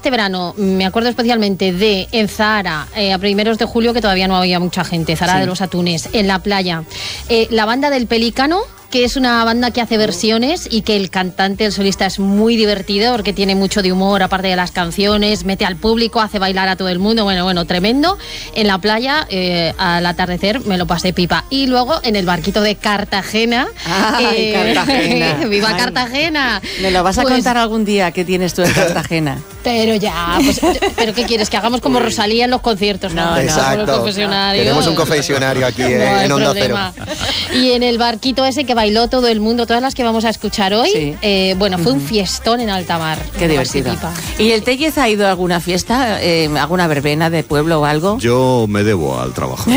este verano me acuerdo especialmente de en Zahara, a primeros de julio, que todavía no había mucha gente, Zahara de los Atunes, en la playa. La banda del Pelícano, que es una banda que hace versiones y que el cantante, el solista, es muy divertido porque tiene mucho de humor, aparte de las canciones, mete al público, hace bailar a todo el mundo, bueno, tremendo. En la playa, al atardecer, me lo pasé pipa. Y luego en el barquito de Cartagena. ¡Ay, Cartagena! ¡Viva Ay, Cartagena! Me lo vas a contar algún día que tienes tú en Cartagena. Pero ya, pues, ¿pero qué quieres? ¿Que hagamos como Rosalía en los conciertos? No, exacto. Tenemos un confesionario aquí en Onda Cero. Y en el barquito ese que bailó todo el mundo, todas las que vamos a escuchar hoy, fue un fiestón en alta mar. Qué divertido. ¿Y el Tellez ha ido a alguna fiesta, alguna verbena de pueblo o algo? Yo me debo al trabajo.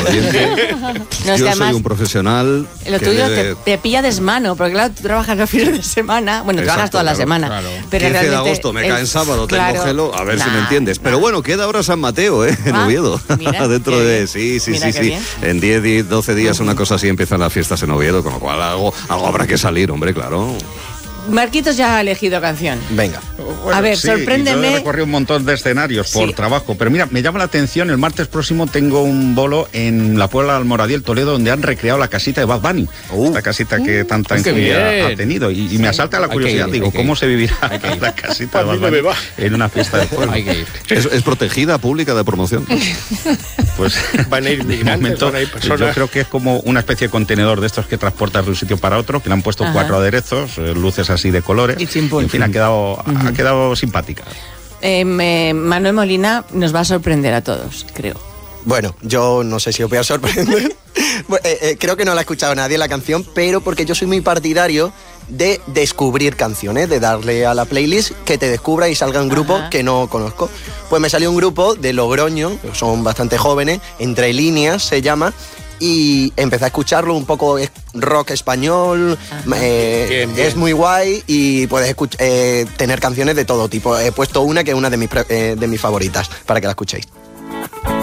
Yo soy un profesional. Lo tuyo te pilla desmano, porque claro, tú trabajas los fines de semana, bueno, trabajas toda la semana. Claro. Pero 15 de agosto me cae en sábado, tengo gelo, a ver si me entiendes. Pero bueno, queda ahora San Mateo, en Oviedo. Mira, dentro de... Sí. En 10, 12 días, una cosa así, empiezan las fiestas en Oviedo, con lo cual algo habrá que salir, hombre, claro. Marquitos ya ha elegido canción. Venga. Bueno, a ver, sí, sorpréndeme. Yo he recorrido un montón de escenarios por trabajo, pero mira, me llama la atención, el martes próximo tengo un bolo en la Puebla de Almoradí, Toledo, donde han recreado la casita de Bad Bunny. Esta casita que tanta envidia ha tenido. Y me asalta la curiosidad, ¿cómo se vivirá la casita de Bad Bunny en una fiesta de pueblo? Es protegida, pública, de promoción. Pues van a ir migrantes, van a ir personas. Yo creo que es como una especie de contenedor de estos que transportas de un sitio para otro, que le han puesto 4 aderezos, luces así de colores. Y chimpún. En fin, ha quedado simpática. Manuel Molina nos va a sorprender a todos, creo. Bueno, yo no sé si os voy a sorprender. Creo que no la ha escuchado nadie la canción, pero porque yo soy muy partidario de descubrir canciones, de darle a la playlist que te descubra y salga un grupo que no conozco. Pues me salió un grupo de Logroño, son bastante jóvenes, Entre Líneas se llama, y empecé a escucharlo, un poco rock español, bien. Es muy guay y puedes tener canciones de todo tipo. He puesto una que es una de mis favoritas, para que la escuchéis.